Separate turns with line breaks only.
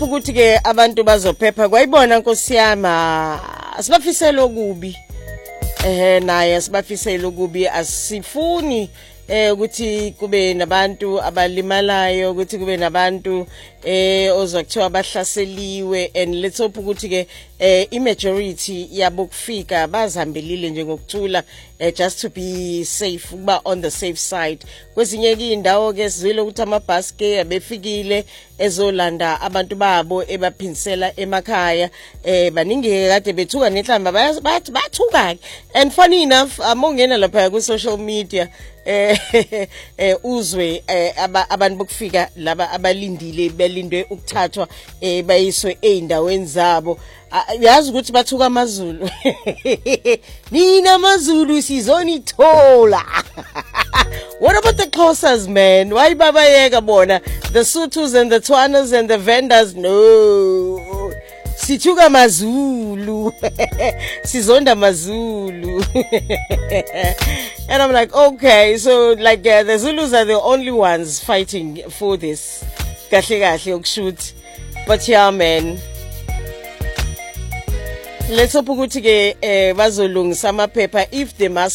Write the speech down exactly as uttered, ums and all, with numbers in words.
ukuthi ke abantu bazophepha kwayibona nkosiyama asibafisela okubi eh naye asibafisela okubi asifuni eh ukuthi kube nabantu abalimalayo ukuthi kube nabantu eh ozakuthiwa abahlaseliwe and let's hope ukuthi ke eh imajority yabo kufika bazihambelile nje ngokuthula eh, just to be safe kuba on the safe side kwezinye indawo ke sizile ukuthi amabhasi ke abefikile ezolanda abantu babo ebaphindisela emakhaya eh baningi kade bethuka nenhlamba bathi bathuka and funny enough amongena lapha ku social media eh eh uzwe abantu bokufika laba abalindile belindwe ukuthathwa eh bayiswe eindaweni zabo yazi ukuthi bathuka amazulu nina amazulu sizonithola. What about the Xhosas, man? Why baba yeka bona the Sothos and the Tswanas and the vendors? No, sithuka mazulu sizonda mazulu. And I'm like, okay, so like uh, the Zulus are the only ones fighting for this kahle kahle ukushoot. But yeah, man, let's hope ukuthi ke bazolungisa amaphepha if they must